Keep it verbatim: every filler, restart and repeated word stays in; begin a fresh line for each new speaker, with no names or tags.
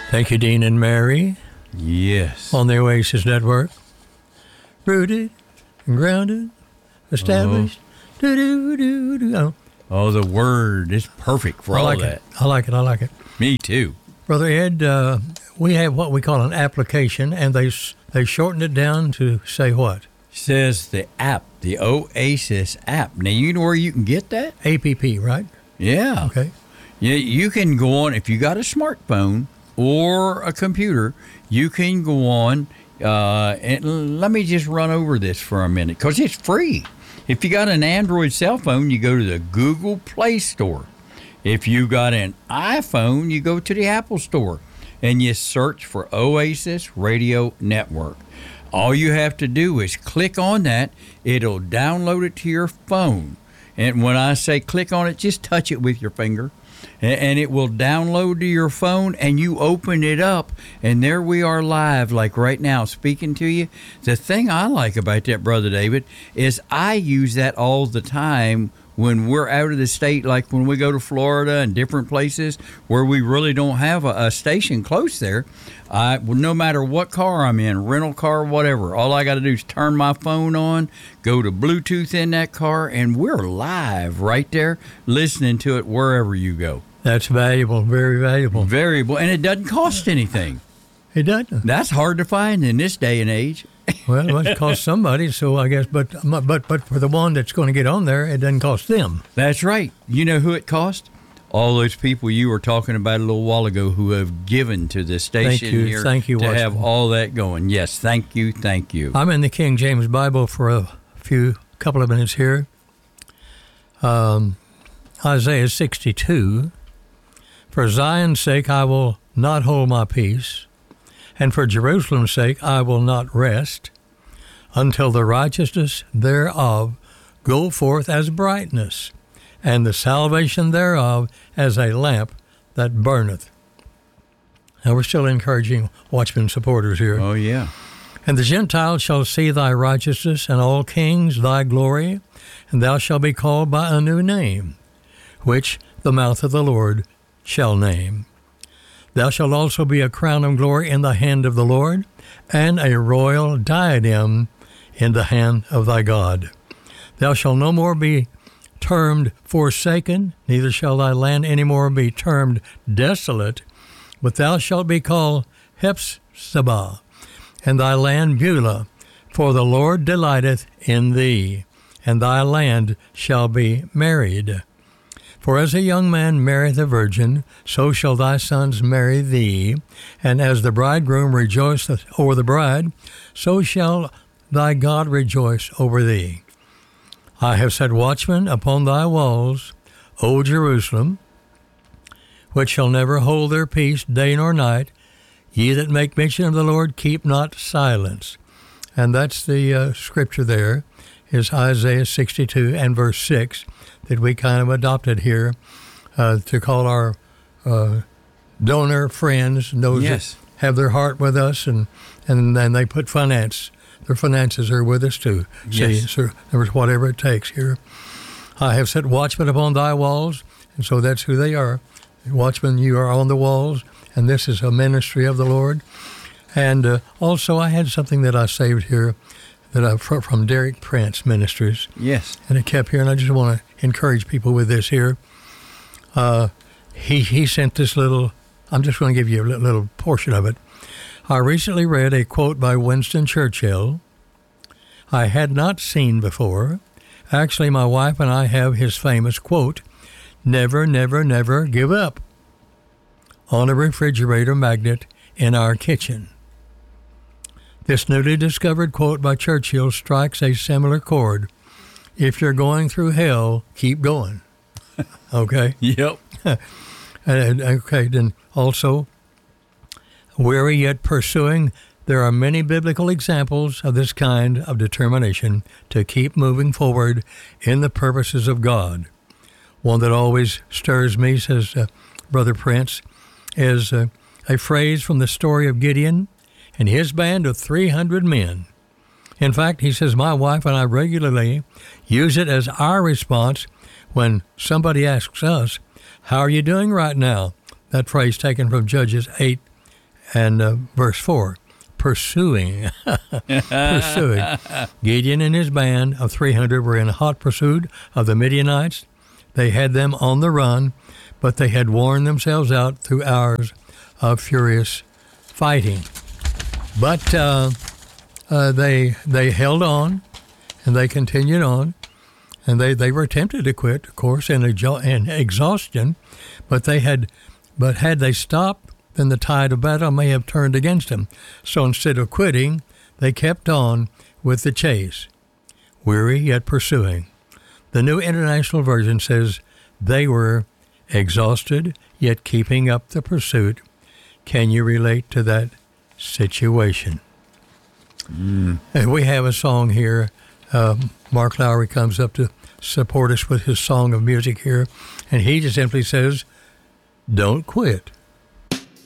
Thank you, Dean and Mary.
Yes.
On the Oasis Network. Rooted and grounded, established. Oh. Do-do-do-do. Oh.
oh, the word is perfect for
I
all
like
that.
It. I like it. I like it.
Me too.
Brother Ed, uh, we have what we call an application, and they they shortened it down to say what?
Says the app, the Oasis app. Now, you know where you can get that?
A P P, right?
Yeah.
Okay.
Yeah, you can go on, if you got a smartphone or a computer, you can go on, uh, and let me just run over this for a minute, because it's free. If you got an Android cell phone, you go to the Google Play Store. If you got an iPhone, you go to the Apple Store, and you search for Oasis Radio Network. All you have to do is click on that. It'll download it to your phone. And when I say click on it, just touch it with your finger. And it will download to your phone, and you open it up, and there we are live, like right now, speaking to you. The thing I like about that, Brother David, is I use that all the time when we're out of the state, like when we go to Florida and different places where we really don't have a, a station close there. I, no matter what car I'm in, rental car, whatever, all I got to do is turn my phone on, go to Bluetooth in that car, and we're live right there listening to it wherever you go.
That's valuable, very valuable.
Variable, and it doesn't cost anything.
It doesn't.
That's hard to find in this day and age.
Well, it must cost somebody, so I guess, but but but for the one that's going to get on there, it doesn't cost them.
That's right. You know who it cost? All those people you were talking about a little while ago who have given to this station
thank you,
here
thank you,
to
Watchman.
have all that going. Yes, thank you, thank you.
I'm in the King James Bible for a few couple of minutes here. Um, Isaiah sixty-two. For Zion's sake I will not hold my peace, and for Jerusalem's sake I will not rest, until the righteousness thereof go forth as brightness, and the salvation thereof as a lamp that burneth. Now we're still encouraging Watchman supporters here.
Oh, yeah.
And the Gentiles shall see thy righteousness, and all kings thy glory, and thou shalt be called by a new name, which the mouth of the Lord shall name. Thou shalt also be a crown of glory in the hand of the Lord, and a royal diadem in the hand of thy God. Thou shalt no more be termed forsaken, neither shall thy land any more be termed desolate, but thou shalt be called Hephzibah, and thy land Beulah, for the Lord delighteth in thee, and thy land shall be married. For as a young man marrieth a virgin, so shall thy sons marry thee, and as the bridegroom rejoiceth over the bride, so shall thy God rejoice over thee. I have set watchmen upon thy walls, O Jerusalem, which shall never hold their peace day nor night. Ye that make mention of the Lord, keep not silence. And that's the uh, scripture there, is Isaiah sixty-two and verse six, that we kind of adopted here uh, to call our uh, donor friends, those
yes.
that have their heart with us, and and then they put finance. Their finances are with us too.
Yes.
See, so there was whatever it takes here. I have set watchmen upon thy walls, and so that's who they are. Watchmen, you are on the walls, and this is a ministry of the Lord. And uh, also I had something that I saved here that I from Derek Prince Ministries.
Yes.
And it kept here, and I just want to encourage people with this here. Uh, he he sent this little, I'm just going to give you a little, little portion of it. I recently read a quote by Winston Churchill I had not seen before. Actually, my wife and I have his famous quote, "Never, never, never give up," on a refrigerator magnet in our kitchen. This newly discovered quote by Churchill strikes a similar chord. If you're going through hell, keep going. Okay?
Yep.
and, okay, then also, weary yet pursuing, there are many biblical examples of this kind of determination to keep moving forward in the purposes of God. One that always stirs me, says uh, Brother Prince, is uh, a phrase from the story of Gideon and his band of three hundred men. In fact, he says, my wife and I regularly use it as our response when somebody asks us, how are you doing right now? That phrase taken from Judges eight And uh, verse four, pursuing, pursuing. Gideon and his band of three hundred were in hot pursuit of the Midianites. They had them on the run, but they had worn themselves out through hours of furious fighting. But uh, uh, they they held on, and they continued on, and they, they were tempted to quit, of course, in, in exhaustion. But they had, but had they stopped, then the tide of battle may have turned against them. So instead of quitting, they kept on with the chase, weary yet pursuing. The New International Version says they were exhausted yet keeping up the pursuit. Can you relate to that situation? Mm. And we have a song here. Um, Mark Lowry comes up to support us with his song of music here, and he just simply says, "Don't quit